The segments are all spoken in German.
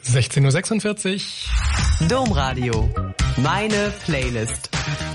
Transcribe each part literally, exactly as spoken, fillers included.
sechzehn Uhr sechsundvierzig. Domradio. Meine Playlist.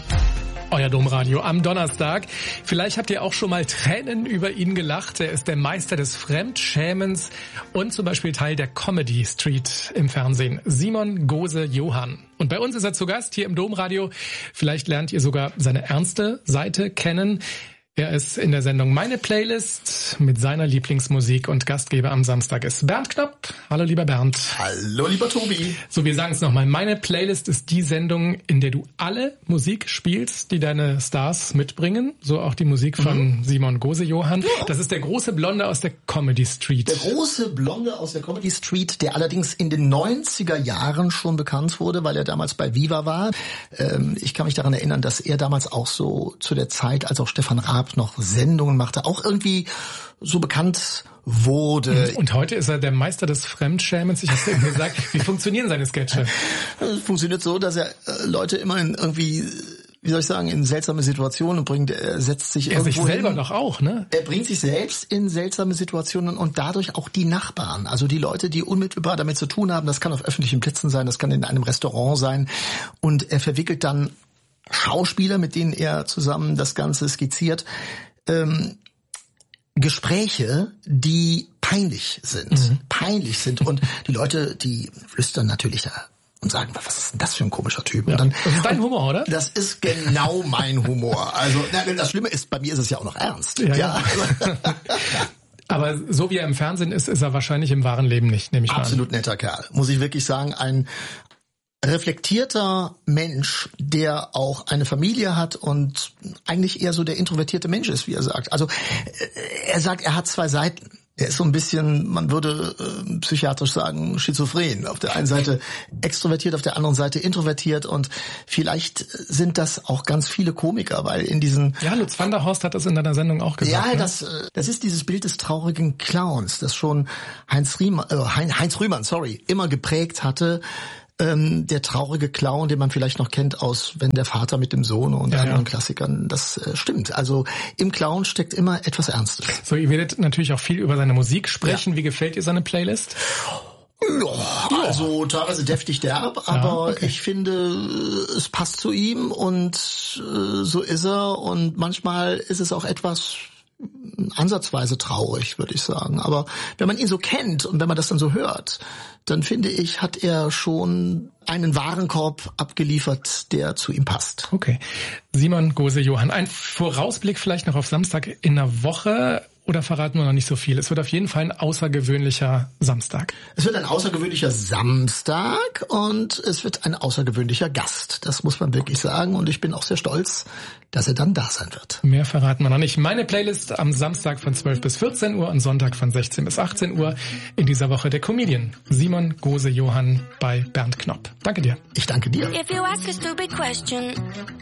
Euer Domradio am Donnerstag. Vielleicht habt ihr auch schon mal Tränen über ihn gelacht. Er ist der Meister des Fremdschämens und zum Beispiel Teil der Comedy Street im Fernsehen. Simon Gose-Johann. Und bei uns ist er zu Gast hier im Domradio. Vielleicht lernt ihr sogar seine ernste Seite kennen. Er ist in der Sendung Meine Playlist mit seiner Lieblingsmusik und Gastgeber am Samstag ist Bernd Knopp. Hallo lieber Bernd. Hallo lieber Tobi. So, wir sagen es nochmal. Meine Playlist ist die Sendung, in der du alle Musik spielst, die deine Stars mitbringen. So auch die Musik von mhm. Simon Gose-Johann. Ja. Das ist der große Blonde aus der Comedy Street. Der große Blonde aus der Comedy Street, der allerdings in den neunziger Jahren schon bekannt wurde, weil er damals bei Viva war. Ähm, ich kann mich daran erinnern, dass er damals auch so zu der Zeit, als auch Stefan Raab noch Sendungen machte, auch irgendwie so bekannt wurde. Und heute ist er der Meister des Fremdschämens. Ich habe eben gesagt, wie funktionieren seine Sketche? Es funktioniert so, dass er äh, Leute immer in irgendwie, wie soll ich sagen, in seltsame Situationen bringt. Er setzt sich er irgendwo sich selber hin. doch auch, ne? Er bringt sich selbst in seltsame Situationen und dadurch auch die Nachbarn, also die Leute, die unmittelbar damit zu tun haben. Das kann auf öffentlichen Plätzen sein, das kann in einem Restaurant sein. Und er verwickelt dann Schauspieler, mit denen er zusammen das Ganze skizziert, ähm, Gespräche, die peinlich sind, mhm. peinlich sind und die Leute, die flüstern natürlich da und sagen, was ist denn das für ein komischer Typ? Ja. Und dann, das ist dein Humor, oder? Das ist genau mein Humor. Also na, das Schlimme ist, bei mir ist es ja auch noch ernst. Ja, ja. ja. Aber so wie er im Fernsehen ist, ist er wahrscheinlich im wahren Leben nicht, nehme ich mal an. Absolut netter Kerl, muss ich wirklich sagen. Ein reflektierter Mensch, der auch eine Familie hat und eigentlich eher so der introvertierte Mensch ist, wie er sagt. Also er sagt, er hat zwei Seiten. Er ist so ein bisschen, man würde äh, psychiatrisch sagen, schizophren. Auf der einen Seite extrovertiert, auf der anderen Seite introvertiert und vielleicht sind das auch ganz viele Komiker, weil in diesen... Ja, Lutz van der Horst hat das in deiner Sendung auch gesagt. Ja, ne? das das ist dieses Bild des traurigen Clowns, das schon Heinz Riemann, äh, Heinz Rühmann, sorry, immer geprägt hatte. Ähm, der traurige Clown, den man vielleicht noch kennt aus Wenn der Vater mit dem Sohn und ja, anderen ja. Klassikern, das äh, stimmt. Also im Clown steckt immer etwas Ernstes. So, ihr werdet natürlich auch viel über seine Musik sprechen. Ja. Wie gefällt dir seine Playlist? Ja, also teilweise deftig derb, aber ja, okay. ich finde, es passt zu ihm und äh, so ist er und manchmal ist es auch etwas ansatzweise traurig, würde ich sagen. Aber wenn man ihn so kennt und wenn man das dann so hört, dann finde ich, hat er schon einen Warenkorb abgeliefert, der zu ihm passt. Okay. Simon Gose-Johann, ein Vorausblick vielleicht noch auf Samstag in der Woche oder verraten wir noch nicht so viel? Es wird auf jeden Fall ein außergewöhnlicher Samstag. Es wird ein außergewöhnlicher Samstag und es wird ein außergewöhnlicher Gast. Das muss man wirklich sagen und ich bin auch sehr stolz, dass er dann da sein wird. Mehr verraten wir noch nicht. Meine Playlist am Samstag von zwölf bis vierzehn Uhr und Sonntag von sechzehn bis achtzehn Uhr. In dieser Woche der Comedian Simon Gose-Johann bei Bernd Knopp. Danke dir. Ich danke dir. If you ask a stupid question